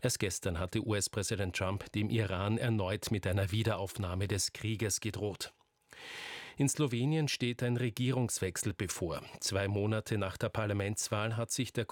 Erst gestern hatte US-Präsident Trump dem Iran erneut mit einer Wiederaufnahme des Krieges gedroht. In Slowenien steht ein Regierungswechsel bevor. 2 Monate nach der Parlamentswahl hat sich der